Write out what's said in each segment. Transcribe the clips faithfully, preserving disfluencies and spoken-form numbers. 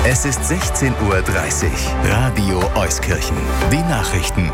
Es ist sechzehn Uhr dreißig. Radio Euskirchen. Die Nachrichten.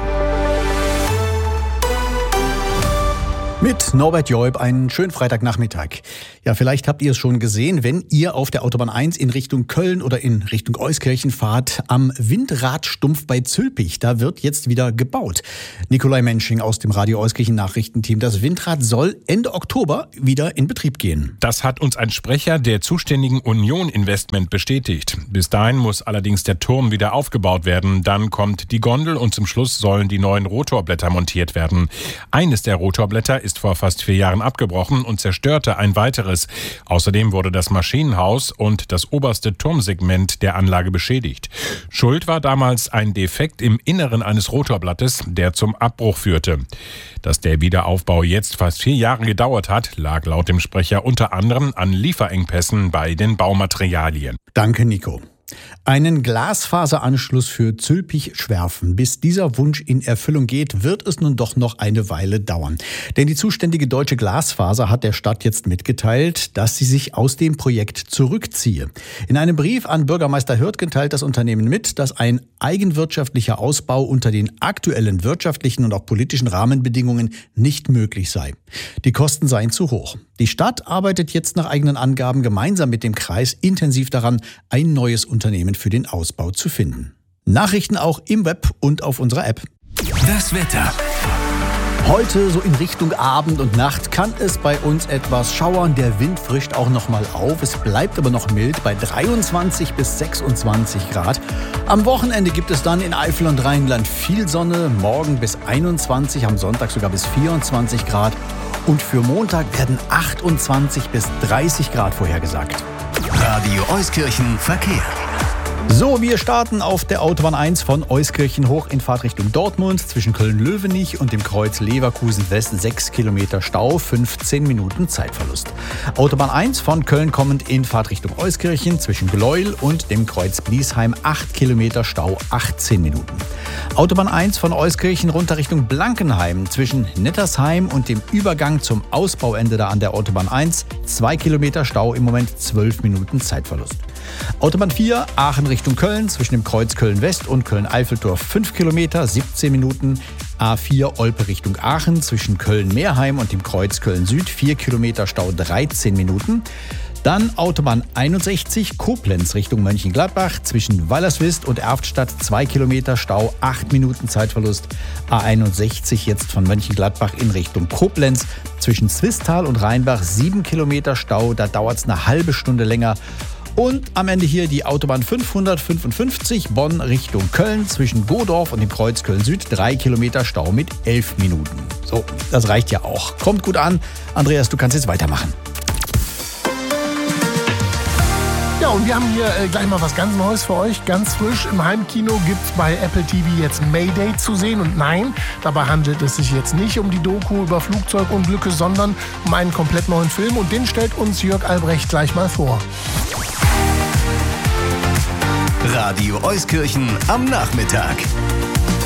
Mit Norbert Joib, einen schönen Freitagnachmittag. Ja, vielleicht habt ihr es schon gesehen, wenn ihr auf der Autobahn eins in Richtung Köln oder in Richtung Euskirchen fahrt, am Windradstumpf bei Zülpich, da wird jetzt wieder gebaut. Nikolai Mensching aus dem Radio Euskirchen Nachrichtenteam. Das Windrad soll Ende Oktober wieder in Betrieb gehen. Das hat uns ein Sprecher der zuständigen Union Investment bestätigt. Bis dahin muss allerdings der Turm wieder aufgebaut werden. Dann kommt die Gondel und zum Schluss sollen die neuen Rotorblätter montiert werden. Eines der Rotorblätter ist vor fast vier Jahren abgebrochen und zerstörte ein weiteres. Außerdem wurde das Maschinenhaus und das oberste Turmsegment der Anlage beschädigt. Schuld war damals ein Defekt im Inneren eines Rotorblattes, der zum Abbruch führte. Dass der Wiederaufbau jetzt fast vier Jahre gedauert hat, lag laut dem Sprecher unter anderem an Lieferengpässen bei den Baumaterialien. Danke, Nico. Einen Glasfaseranschluss für Zülpich-Schwerfen. Bis dieser Wunsch in Erfüllung geht, wird es nun doch noch eine Weile dauern. Denn die zuständige Deutsche Glasfaser hat der Stadt jetzt mitgeteilt, dass sie sich aus dem Projekt zurückziehe. In einem Brief an Bürgermeister Hürtgen teilt das Unternehmen mit, dass ein eigenwirtschaftlicher Ausbau unter den aktuellen wirtschaftlichen und auch politischen Rahmenbedingungen nicht möglich sei. Die Kosten seien zu hoch. Die Stadt arbeitet jetzt nach eigenen Angaben gemeinsam mit dem Kreis intensiv daran, ein neues Unternehmen für den Ausbau zu finden. Nachrichten auch im Web und auf unserer App. Das Wetter. Heute so in Richtung Abend und Nacht kann es bei uns etwas schauern. Der Wind frischt auch noch mal auf. Es bleibt aber noch mild bei dreiundzwanzig bis sechsundzwanzig Grad. Am Wochenende gibt es dann in Eifel und Rheinland viel Sonne. Morgen bis einundzwanzig, am Sonntag sogar bis vierundzwanzig Grad. Und für Montag werden achtundzwanzig bis dreißig Grad vorhergesagt. Radio Euskirchen Verkehr. So, wir starten auf der Autobahn eins von Euskirchen hoch in Fahrtrichtung Dortmund zwischen Köln-Löwenich und dem Kreuz Leverkusen West. sechs Kilometer Stau, fünfzehn Minuten Zeitverlust. Autobahn eins von Köln kommend in Fahrtrichtung Euskirchen zwischen Gleuel und dem Kreuz Bliesheim. acht Kilometer Stau, achtzehn Minuten. Autobahn eins von Euskirchen runter Richtung Blankenheim zwischen Nettersheim und dem Übergang zum Ausbauende da an der Autobahn eins. zwei Kilometer Stau, im Moment zwölf Minuten Zeitverlust. Autobahn vier, Aachen Richtung Köln, zwischen dem Kreuz Köln-West und Köln-Eiffeldorf fünf Kilometer, siebzehn Minuten. A vier, Olpe Richtung Aachen, zwischen Köln-Meerheim und dem Kreuz Köln-Süd, vier Kilometer Stau, dreizehn Minuten. Dann Autobahn einundsechzig, Koblenz Richtung Mönchengladbach, zwischen Wallerswist und Erftstadt, zwei Kilometer Stau, acht Minuten Zeitverlust. A einundsechzig jetzt von Mönchengladbach in Richtung Koblenz, zwischen Zwistal und Rheinbach, sieben Kilometer Stau, da dauert es eine halbe Stunde länger. Und am Ende hier die Autobahn fünfhundertfünfundfünfzig, Bonn Richtung Köln, zwischen Godorf und dem Kreuz Köln-Süd, drei Kilometer Stau mit elf Minuten. So, das reicht ja auch. Kommt gut an. Andreas, du kannst jetzt weitermachen. Ja, und wir haben hier äh, gleich mal was ganz Neues für euch, ganz frisch. Im Heimkino gibt's bei Apple T V jetzt Mayday zu sehen. Und nein, dabei handelt es sich jetzt nicht um die Doku über Flugzeugunglücke, sondern um einen komplett neuen Film. Und den stellt uns Jörg Albrecht gleich mal vor. Radio Euskirchen am Nachmittag.